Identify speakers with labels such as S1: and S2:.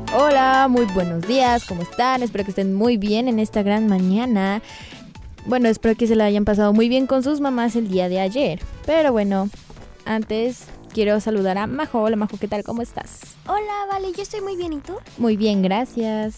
S1: Hola, muy buenos días, ¿cómo están? Espero que estén muy bien en esta gran mañana. Bueno, espero que se la hayan pasado muy bien con sus mamás el día de ayer. Pero bueno, antes quiero saludar a Majo. Hola Majo, ¿qué tal? ¿Cómo estás?
S2: Hola, vale, yo estoy muy bien, ¿y tú?
S1: Muy bien, gracias.